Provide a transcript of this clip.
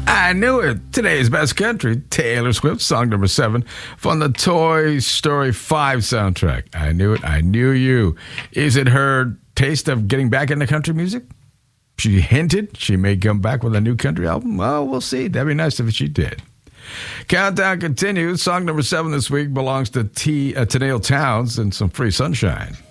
I knew it. Today's best country, Taylor Swift, song number 7 from the Toy Story 5 soundtrack. I knew it. I knew you. Is it her taste of getting back into country music? She hinted she may come back with a new country album. Well, we'll see. That'd be nice if she did. Countdown continues. Song number 7 this week belongs to Tenille Townes and Some Free Sunshine.